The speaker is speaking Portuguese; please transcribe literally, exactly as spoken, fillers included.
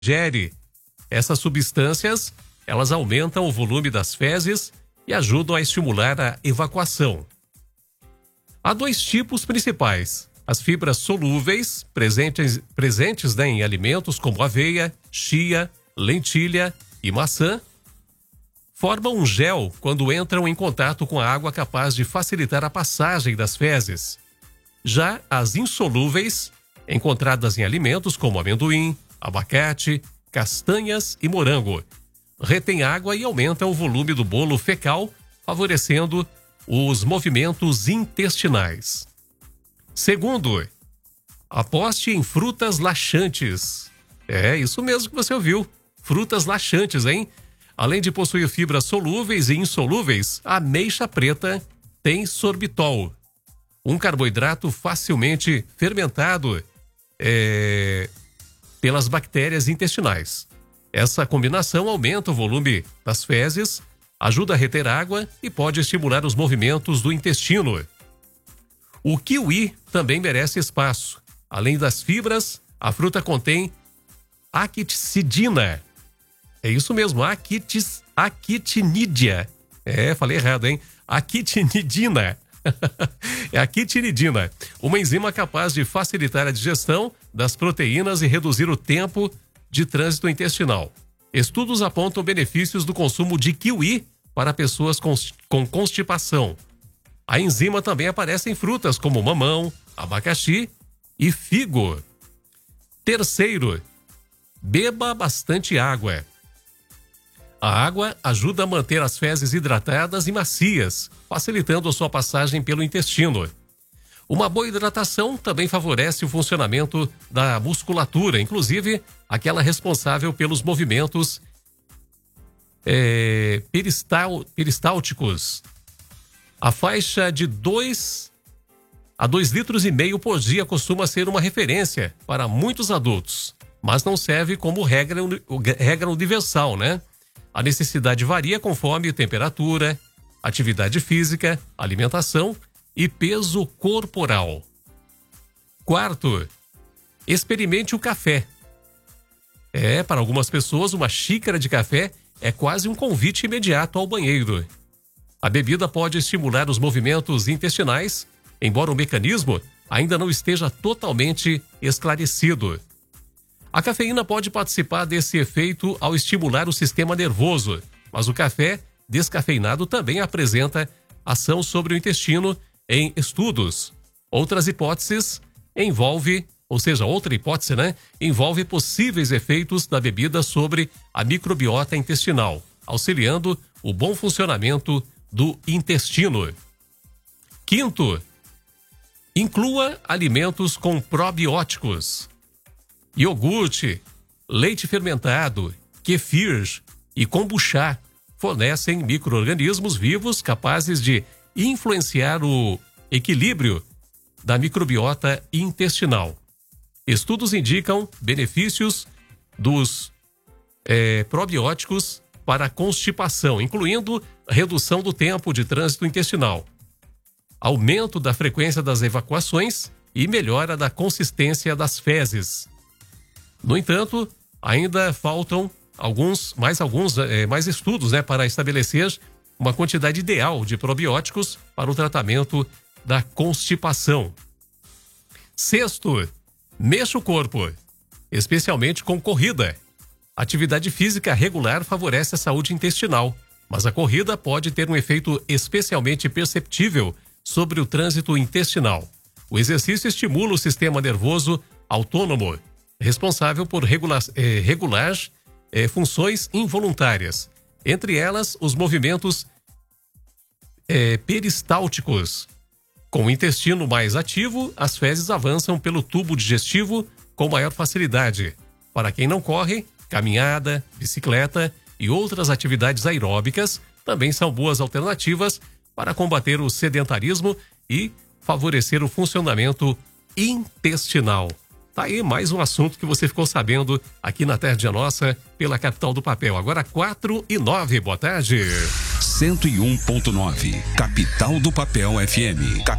ingere. Essas substâncias, elas aumentam o volume das fezes e ajudam a estimular a evacuação. Há dois tipos principais: as fibras solúveis, presentes, presentes né, em alimentos como aveia, chia, lentilha e maçã, formam um gel quando entram em contato com a água, capaz de facilitar a passagem das fezes. Já as insolúveis, encontradas em alimentos como amendoim, abacate, castanhas e morango, retêm água e aumentam o volume do bolo fecal, favorecendo os movimentos intestinais. Segundo, aposte em frutas laxantes. É isso mesmo que você ouviu, frutas laxantes, hein? Além de possuir fibras solúveis e insolúveis, a ameixa preta tem sorbitol, um carboidrato facilmente fermentado é, pelas bactérias intestinais. Essa combinação aumenta o volume das fezes, ajuda a reter água e pode estimular os movimentos do intestino. O kiwi também merece espaço. Além das fibras, a fruta contém acticidina. É isso mesmo, aquitis, actinídea. É, falei errado, hein? Actinidina. É a quitinidina, uma enzima capaz de facilitar a digestão das proteínas e reduzir o tempo de trânsito intestinal. Estudos apontam benefícios do consumo de kiwi para pessoas com, com constipação. A enzima também aparece em frutas como mamão, abacaxi e figo. Terceiro, beba bastante água. A água ajuda a manter as fezes hidratadas e macias, facilitando a sua passagem pelo intestino. Uma boa hidratação também favorece o funcionamento da musculatura, inclusive aquela responsável pelos movimentos é, peristal, peristálticos. A faixa de dois a dois litros e meio por dia costuma ser uma referência para muitos adultos, mas não serve como regra, regra universal, né? A necessidade varia conforme temperatura, atividade física, alimentação e peso corporal. Quarto, experimente o café. É, para algumas pessoas, uma xícara de café é quase um convite imediato ao banheiro. A bebida pode estimular os movimentos intestinais, embora o mecanismo ainda não esteja totalmente esclarecido. A cafeína pode participar desse efeito ao estimular o sistema nervoso, mas o café descafeinado também apresenta ação sobre o intestino em estudos. Outras hipóteses envolve, ou seja, outra hipótese, né, envolve possíveis efeitos da bebida sobre a microbiota intestinal, auxiliando o bom funcionamento do intestino. Quinto, inclua alimentos com probióticos. Iogurte, leite fermentado, kefir e kombucha fornecem micro-organismos vivos capazes de influenciar o equilíbrio da microbiota intestinal. Estudos indicam benefícios dos é, probióticos para a constipação, incluindo redução do tempo de trânsito intestinal, aumento da frequência das evacuações e melhora da consistência das fezes. No entanto, ainda faltam alguns, mais alguns é, mais estudos né, para estabelecer uma quantidade ideal de probióticos para o tratamento da constipação. Sexto, mexa o corpo, especialmente com corrida. Atividade física regular favorece a saúde intestinal, mas a corrida pode ter um efeito especialmente perceptível sobre o trânsito intestinal. O exercício estimula o sistema nervoso autônomo, responsável por regular, eh, regular eh, funções involuntárias, entre elas os movimentos eh, peristálticos. Com o intestino mais ativo, as fezes avançam pelo tubo digestivo com maior facilidade. Para quem não corre, caminhada, bicicleta e outras atividades aeróbicas também são boas alternativas para combater o sedentarismo e favorecer o funcionamento intestinal. Tá aí mais um assunto que você ficou sabendo aqui na Tarde Nossa pela Capital do Papel. Agora quatro e nove, boa tarde. cento e um ponto nove, Capital do Papel F M.